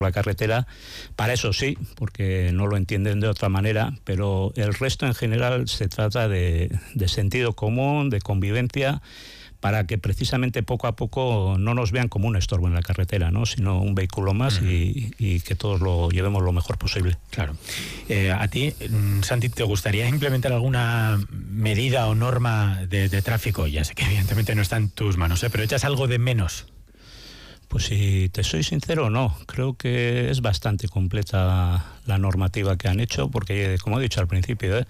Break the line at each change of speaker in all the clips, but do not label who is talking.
la carretera, para eso sí, porque no lo entienden de otra manera, pero el resto en general se trata de sentido común, de convivencia, para que precisamente poco a poco no nos vean como un estorbo en la carretera, ¿no?, sino un vehículo más y que todos lo llevemos lo mejor posible.
Claro. A ti, Santi, ¿te gustaría implementar alguna medida o norma de tráfico? Ya sé que evidentemente no está en tus manos, pero ¿echas algo de menos?
Pues si te soy sincero, no. Creo que es bastante completa la normativa que han hecho, porque, como he dicho al principio,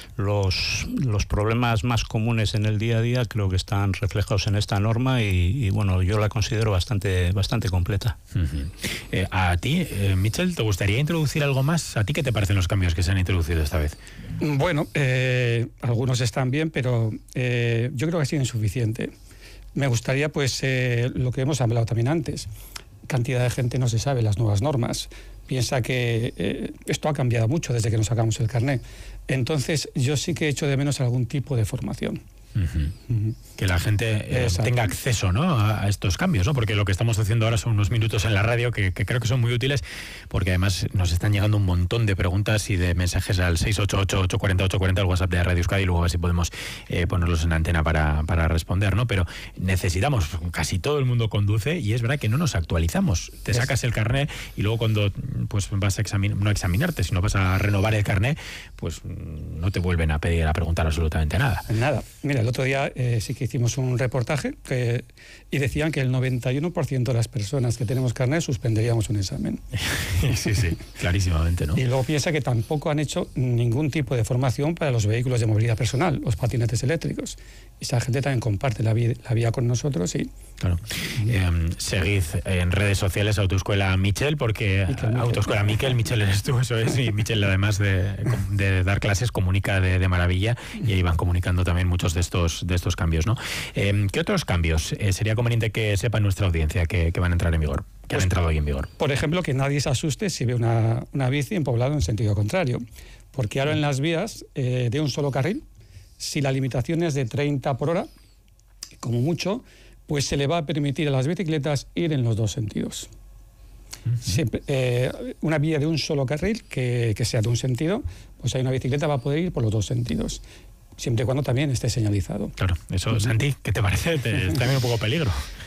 los problemas más comunes en el día a día creo que están reflejados en esta norma y bueno, yo la considero bastante completa.
¿A ti, Michel, te gustaría introducir algo más? ¿A ti qué te parecen los cambios que se han introducido esta vez?
Bueno, algunos están bien, pero yo creo que ha sido insuficiente. Me gustaría, pues, lo que hemos hablado también antes, cantidad de gente no se sabe las nuevas normas, piensa que esto ha cambiado mucho desde que nos sacamos el carnet. Entonces, yo sí que echo de menos algún tipo de formación.
Que la gente tenga acceso, ¿no?, a estos cambios, ¿no? Porque lo que estamos haciendo ahora son unos minutos en la radio que creo que son muy útiles, porque además nos están llegando un montón de preguntas y de mensajes al 688-840-840, el WhatsApp de Radio Euskadi, y luego a ver si podemos ponerlos en antena para responder, ¿no? Pero necesitamos, casi todo el mundo conduce y es verdad que no nos actualizamos. Te sacas el carnet y luego cuando pues vas a no examinarte, sino vas a renovar el carnet, pues no te vuelven a preguntar absolutamente nada.
Nada. Mira, el otro día sí que hicimos un reportaje y decían que el 91% de las personas que tenemos carnet suspenderíamos un examen.
Sí, clarísimamente, ¿no?
Y luego piensa que tampoco han hecho ningún tipo de formación para los vehículos de movilidad personal, los patinetes eléctricos. Y esa gente también comparte la vía con nosotros y...
Claro. Seguid en redes sociales Autoescuela Michel, porque Autoescuela Michel eres tú, eso es, y Michel, además de dar clases, comunica de maravilla, y ahí van comunicando también muchos de estos cambios, ¿no? ¿Qué otros cambios sería conveniente que sepa nuestra audiencia que van a entrar en vigor, que han entrado hoy en vigor?
Por ejemplo, que nadie se asuste si ve una bici en poblado en sentido contrario, porque ahora en las vías de un solo carril, si la limitación es de 30 por hora, como mucho, pues se le va a permitir a las bicicletas ir en los dos sentidos. Siempre, una vía de un solo carril que sea de un sentido, pues hay una bicicleta va a poder ir por los dos sentidos, siempre y cuando también esté señalizado.
Claro, eso, Santi, ¿qué te parece? También un poco peligro.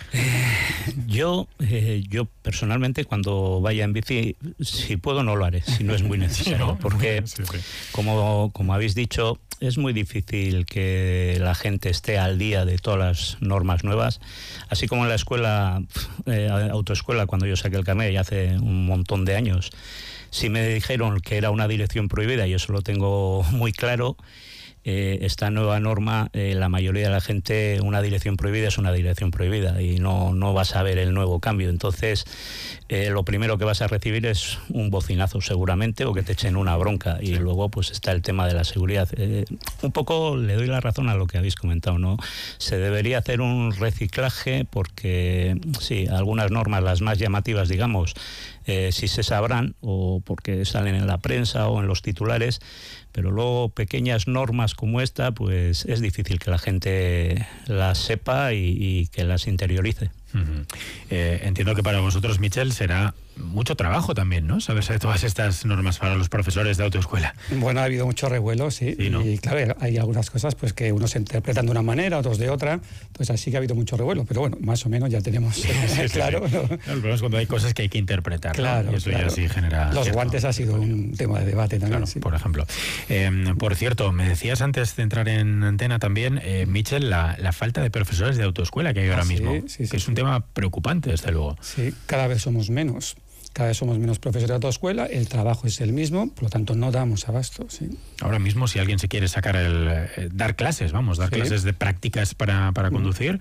Yo personalmente, cuando vaya en bici, si puedo no lo haré, si no es muy necesario, ¿no? Porque como habéis dicho, es muy difícil que la gente esté al día de todas las normas nuevas, así como en la escuela, autoescuela, cuando yo saqué el carnet ya hace un montón de años, si me dijeron que era una dirección prohibida, yo eso lo tengo muy claro. Esta nueva norma, la mayoría de la gente, una dirección prohibida es una dirección prohibida y no vas a ver el nuevo cambio. Entonces, lo primero que vas a recibir es un bocinazo seguramente, o que te echen una bronca, y luego pues está el tema de la seguridad. Un poco le doy la razón a lo que habéis comentado, ¿no? Se debería hacer un reciclaje, porque sí, algunas normas, las más llamativas, digamos, sí se sabrán, o porque salen en la prensa o en los titulares, pero luego pequeñas normas como esta, pues es difícil que la gente las sepa y que las interiorice.
Entiendo que para vosotros, Michel, será mucho trabajo también, ¿no?, saberse de todas estas normas para los profesores de autoescuela.
Bueno, ha habido mucho revuelo, sí, ¿no? Y claro, hay algunas cosas pues que unos se interpretan de una manera, otros de otra, pues así que ha habido mucho revuelo, pero bueno, más o menos ya tenemos claro. ¿No?
El problema es cuando hay cosas que hay que interpretar,
claro,
¿no? Y eso ya sí genera...
Los guantes ha sido un tema de debate también.
Claro, por ejemplo. Por cierto, me decías antes de entrar en antena también, Michel, la falta de profesores de autoescuela que hay ahora mismo, que es un tema preocupante, desde luego. Sí,
cada vez somos menos profesores de autoescuela, el trabajo es el mismo, por lo tanto no damos abasto. Sí.
Ahora mismo, si alguien se quiere sacar dar clases clases de prácticas para conducir,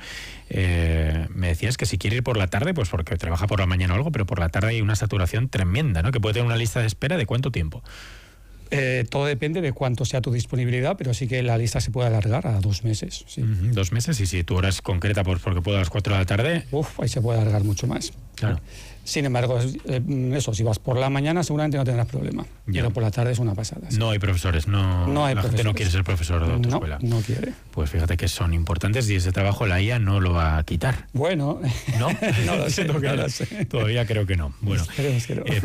me decías que si quiere ir por la tarde, pues porque trabaja por la mañana o algo, pero por la tarde hay una saturación tremenda, ¿no?, que puede tener una lista de espera de ¿cuánto tiempo?
Todo depende de cuánto sea tu disponibilidad, pero sí que la lista se puede alargar a 2 meses. Sí.
2 meses, y si tu hora es concreta porque puedo a las 4 de la tarde...
Ahí se puede alargar mucho más.
Claro.
Sin embargo, eso, si vas por la mañana seguramente no tendrás problema, pero por la tarde es una pasada. Sí.
No hay profesores, no hay gente no quiere ser profesor de autoescuela.
No quiere.
Pues fíjate que son importantes y ese trabajo la IA no lo va a quitar.
Bueno,
¿No?
no lo sé.
Todavía creo que no. Bueno,
esperemos que no.